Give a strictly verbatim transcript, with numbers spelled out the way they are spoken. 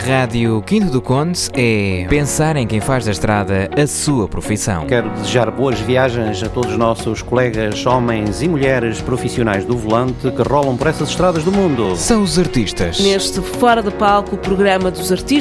Rádio Quinto do Conde é pensar em quem faz da estrada a sua profissão. Quero desejar boas viagens a todos os nossos colegas, homens e mulheres profissionais do volante que rolam por essas estradas do mundo. São os artistas. Neste Fora de Palco, o programa dos artistas